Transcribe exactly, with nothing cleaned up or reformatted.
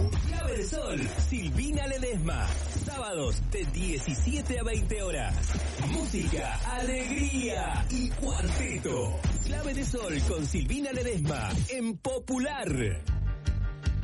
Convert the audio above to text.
Clave de Sol, Silvina Ledesma. Sábados de diecisiete a veinte horas. Música, alegría y cuarteto. Clave de Sol con Silvina Ledesma en Popular.